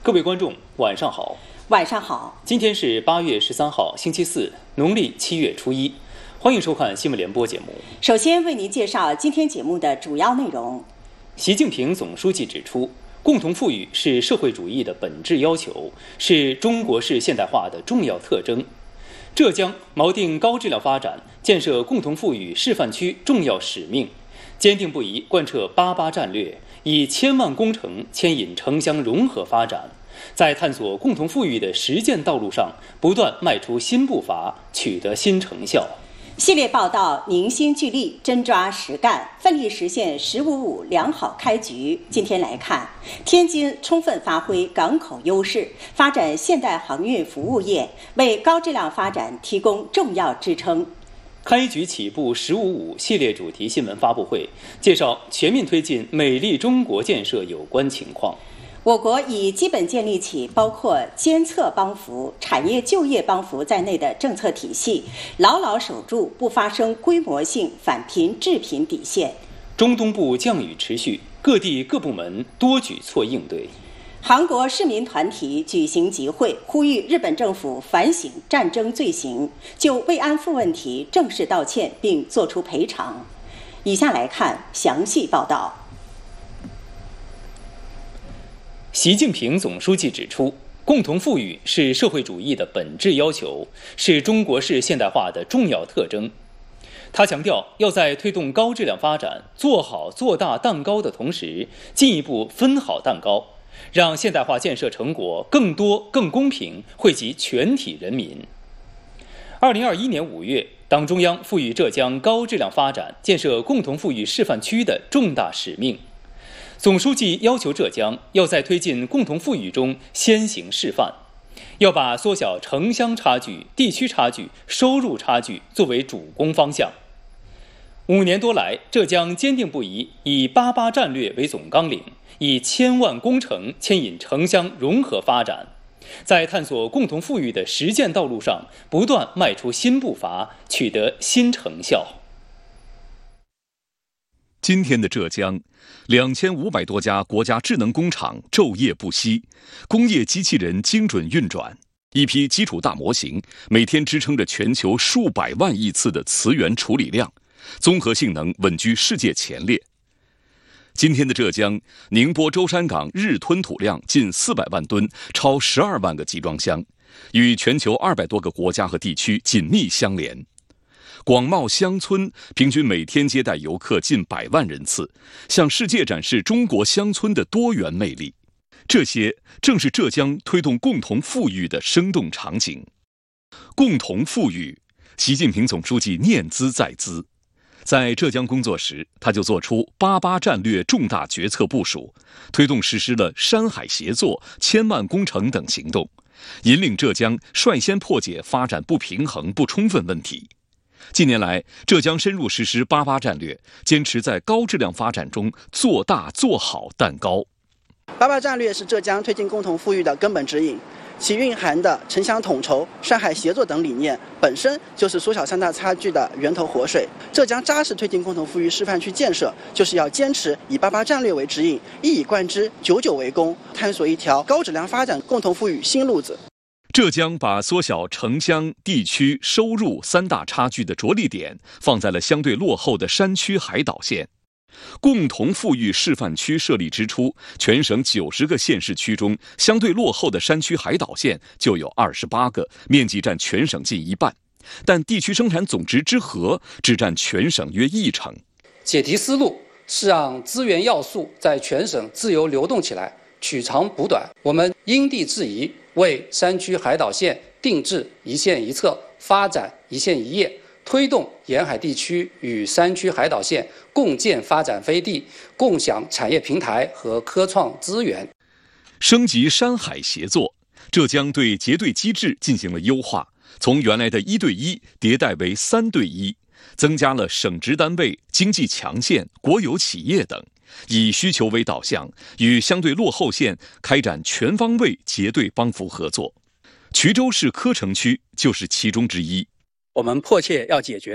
各位观众，晚上好。 晚上好。 今天是8月13号，星期四，农历7月初1。欢迎收看新闻联播节目。 首先为您介绍今天节目的主要内容。 习近平总书记指出，共同富裕是社会主义的本质要求，是中国式现代化的重要特征。浙江锚定高质量发展、建设共同富裕示范区重要使命，坚定不移贯彻88战略，以千万工程牵引城乡融合发展，在探索共同富裕的实践道路上不断迈出新步伐，取得新成效。 系列报道凝心聚力，真抓实干，奋力实现“15+5”良好开局。今天来看，天津充分发挥港口优势，发展现代航运服务业，为高质量发展提供重要支撑。 开局起步“15+5”系列主题新闻发布会介绍全面推进美丽中国建设有关情况。 我国已基本建立起包括监测帮扶、产业就业帮扶在内的政策体系，牢牢守住不发生规模性返贫致贫底线。 中东部降雨持续，各地各部门多举措应对。 韩国市民团体举行集会，呼吁日本政府反省战争罪行，就慰安妇问题正式道歉并作出赔偿。以下来看详细报道。 习近平总书记指出，共同富裕是社会主义的本质要求，是中国式现代化的重要特征。他强调，要在推动高质量发展、做好做大蛋糕的同时，进一步分好蛋糕，让现代化建设成果更多、更公平，惠及全体人民。2021年5月，党中央赋予浙江高质量发展、建设共同富裕示范区的重大使命。总书记要求浙江要在推进共同富裕中先行示范，要把缩小城乡差距、地区差距、收入差距作为主攻方向。5年多来，浙江坚定不移以88战略为总纲领，以千万工程牵引城乡融合发展，在探索共同富裕的实践道路上不断迈出新步伐，取得新成效。 今天的浙江，2500多家国家智能工厂昼夜不息，工业机器人精准运转，一批基础大模型每天支撑着全球数百万亿次的磁源处理量，综合性能稳居世界前列。今天的浙江，宁波舟山港日吞吐量近400万吨，超12万个集装箱，与全球200多个国家和地区紧密相连。广袤乡村平均每天接待游客近100万人次，向世界展示中国乡村的多元魅力。这些正是浙江推动共同富裕的生动场景。共同富裕，习近平总书记念兹在兹。在浙江工作时，他就做出88战略重大决策部署，推动实施了山海协作、千万工程等行动，引领浙江率先破解发展不平衡不充分问题。近年来，浙江深入实施88战略，坚持在高质量发展中做大做好蛋糕。 88战略是浙江推进共同富裕的根本指引，其蕴含的城乡统筹、山海协作等理念，本身就是缩小三大差距的源头活水。浙江扎实推进共同富裕示范区建设，就是要坚持以88战略为指引，一以贯之，久久为功，探索一条高质量发展共同富裕新路子。 浙江把缩小城乡、地区、收入三大差距的着力点放在了相对落后的山区海岛县。共同富裕示范区设立之初，全省90个县市区中，相对落后的山区海岛县就有28个，面积占全省近一半，但地区生产总值之和只占全省约1成。 解题思路是让资源要素在全省自由流动起来，取长补短。我们因地制宜，为山区海岛县定制一县一策，发展一县一业，推动沿海地区与山区海岛县共建发展飞地，共享产业平台和科创资源。 升级山海协作，浙江对结对机制进行了优化，从原来的1对1迭代为3对1，增加了省直单位、经济强县、国有企业等，以需求为导向，与相对落后县开展全方位结对帮扶合作。衢州市柯城区就是其中之一。 我们迫切要解决